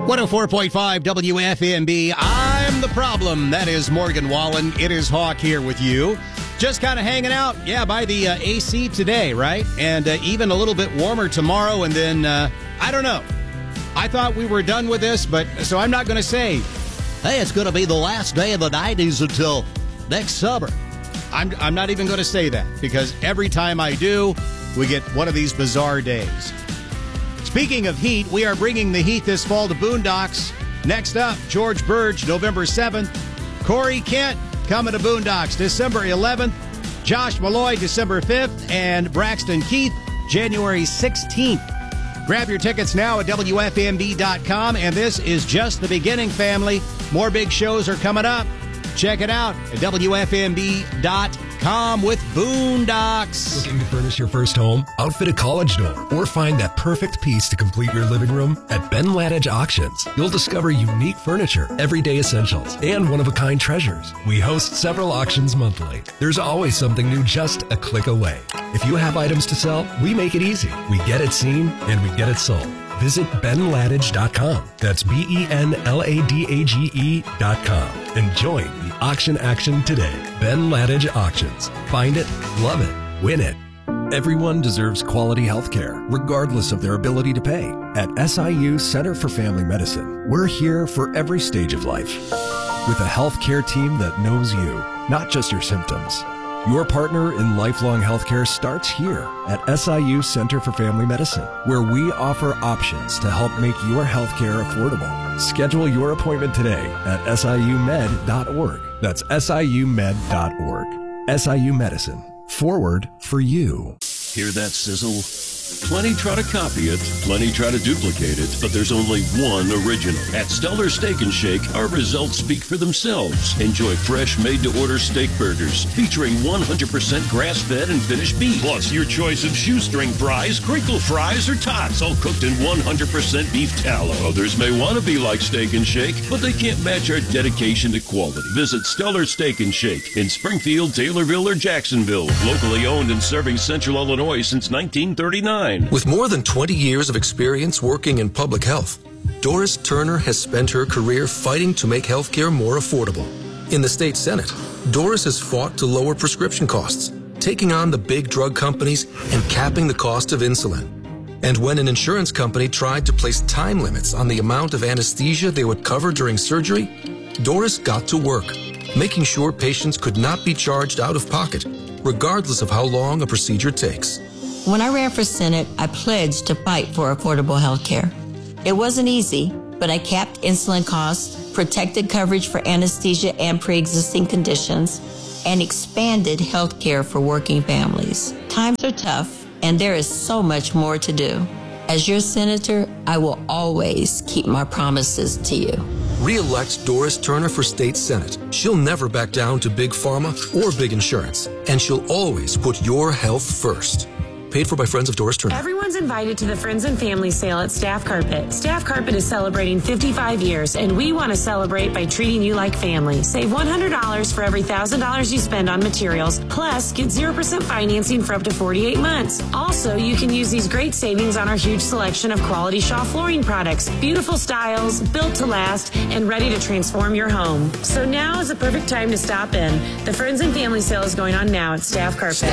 104.5 WFMB. I'm the problem. That is Morgan Wallen. It is Hawk here with you. Just kind of hanging out, by the AC today, right? And even a little bit warmer tomorrow. And then, I don't know. I thought we were done with this, but so I'm not going to say, hey, it's going to be the last day of the 90s until next summer. I'm not even going to say that because every time I do, we get one of these bizarre days. Speaking of heat, we are bringing the heat this fall to Boondocks. Next up, George Burge, November 7th. Corey Kent coming to Boondocks December 11th. Josh Malloy, December 5th. And Braxton Keith, January 16th. Grab your tickets now at WFMB.com. And this is just the beginning, family. More big shows are coming up. Check it out at WFMB.com with Boondocks. Looking to furnish your first home, outfit a college dorm, or find that perfect piece to complete your living room? At Ben Ladage Auctions, you'll discover unique furniture, everyday essentials, and one-of-a-kind treasures. We host several auctions monthly. There's always something new just a click away. If you have items to sell, we make it easy. We get it seen, and we get it sold. Visit benladage.com. That's BenLadage.com. And join the auction action today. Ben Ladage Auctions. Find it, love it, win it. Everyone deserves quality health care, regardless of their ability to pay. At SIU Center for Family Medicine, we're here for every stage of life. With a healthcare team that knows you, not just your symptoms. Your partner in lifelong healthcare starts here at SIU Center for Family Medicine, where we offer options to help make your healthcare affordable. Schedule your appointment today at SIUmed.org. That's SIUmed.org. SIU Medicine. Forward for you. Hear that sizzle? Plenty try to copy it, plenty try to duplicate it, but there's only one original. At Stellar Steak and Shake, our results speak for themselves. Enjoy fresh, made-to-order steak burgers featuring 100% grass-fed and finished beef. Plus, your choice of shoestring fries, crinkle fries, or tots, all cooked in 100% beef tallow. Others may want to be like Steak and Shake, but they can't match our dedication to quality. Visit Stellar Steak and Shake in Springfield, Taylorville, or Jacksonville. Locally owned and serving Central Illinois since 1939. With more than 20 years of experience working in public health, Doris Turner has spent her career fighting to make healthcare more affordable. In the state Senate, Doris has fought to lower prescription costs, taking on the big drug companies and capping the cost of insulin. And when an insurance company tried to place time limits on the amount of anesthesia they would cover during surgery, Doris got to work, making sure patients could not be charged out of pocket, regardless of how long a procedure takes. When I ran for Senate, I pledged to fight for affordable health care. It wasn't easy, but I capped insulin costs, protected coverage for anesthesia and pre-existing conditions, and expanded health care for working families. Times are tough, and there is so much more to do. As your senator, I will always keep my promises to you. Re-elect Doris Turner for State Senate. She'll never back down to big pharma or big insurance, and she'll always put your health first. Paid for by Friends of Doris Turner. Everyone's invited to the Friends and Family sale at Staff Carpet. Staff Carpet is celebrating 55 years, and we want to celebrate by treating you like family. Save $100 for every $1,000 you spend on materials, plus get 0% financing for up to 48 months. Also, you can use these great savings on our huge selection of quality Shaw flooring products. Beautiful styles, built to last, and ready to transform your home. So now is the perfect time to stop in. The Friends and Family sale is going on now at Staff Carpet.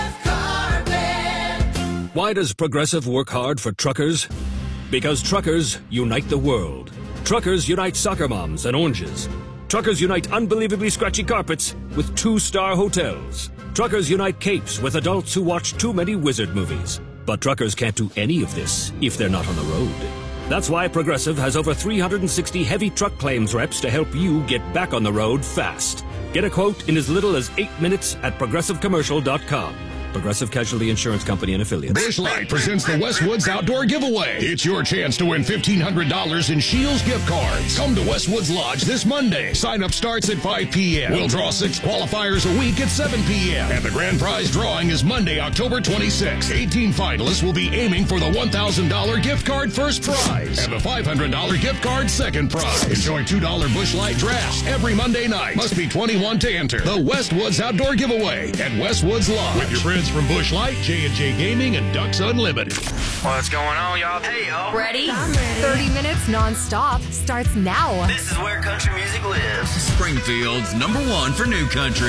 Why does Progressive work hard for truckers? Because truckers unite the world. Truckers unite soccer moms and oranges. Truckers unite unbelievably scratchy carpets with 2-star hotels. Truckers unite capes with adults who watch too many wizard movies. But truckers can't do any of this if they're not on the road. That's why Progressive has over 360 heavy truck claims reps to help you get back on the road fast. Get a quote in as little as 8 minutes at progressivecommercial.com. Progressive Casualty Insurance Company and affiliates. Busch Light presents the Westwoods Outdoor Giveaway. It's your chance to win $1,500 in Shields gift cards. Come to Westwoods Lodge this Monday. Sign-up starts at 5 p.m. We'll draw 6 qualifiers a week at 7 p.m. And the grand prize drawing is Monday, October 26th. 18 finalists will be aiming for the $1,000 gift card first prize and the $500 gift card second prize. Enjoy $2 Busch Light drafts every Monday night. Must be 21 to enter. The Westwoods Outdoor Giveaway at Westwoods Lodge. With your friends Friends from Busch Light, J&J Gaming, and Ducks Unlimited. What's going on, y'all? Hey, yo. Ready? 30 minutes non-stop starts now. This is where country music lives. Springfield's #1 for new country.